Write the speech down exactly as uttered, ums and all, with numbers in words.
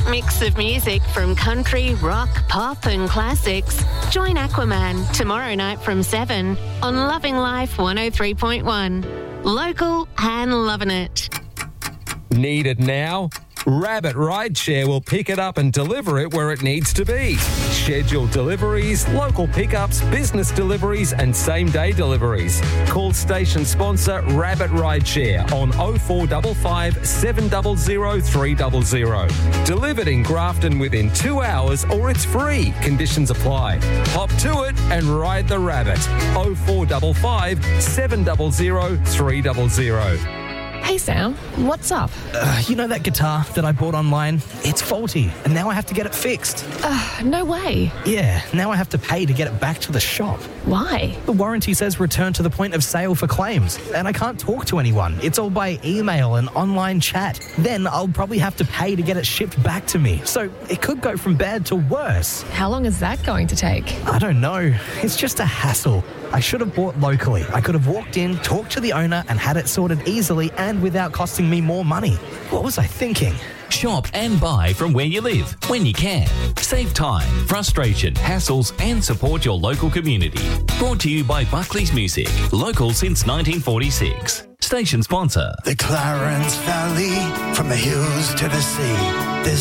mix of music from country, rock, pop and classics. Join Aquaman tomorrow night from seven on Loving Life one oh three point one. Local and loving it. Need it now? Rabbit Rideshare will pick it up and deliver it where it needs to be. Scheduled deliveries, local pickups, business deliveries and same-day deliveries. Call station sponsor Rabbit Rideshare on oh four five five, seven zero zero, three zero zero. Delivered in Grafton within two hours or it's free. Conditions apply. Hop to it and ride the rabbit. oh four five five, seven zero zero, three zero zero. Hey Sam, what's up? Uh, you know that guitar that I bought online? It's faulty, and now I have to get it fixed. Uh, no way. Yeah, now I have to pay to get it back to the shop. Why? The warranty says return to the point of sale for claims, and I can't talk to anyone. It's all by email and online chat. Then I'll probably have to pay to get it shipped back to me. So it could go from bad to worse. How long is that going to take? I don't know. It's just a hassle. I should have bought locally. I could have walked in, talked to the owner, and had it sorted easily and without costing me more money. What was I thinking? Shop and buy from where you live, when you can. Save time, frustration, hassles, and support your local community. Brought to you by Buckley's Music, local since nineteen forty-six. Station sponsor. The Clarence Valley, from the hills to the sea.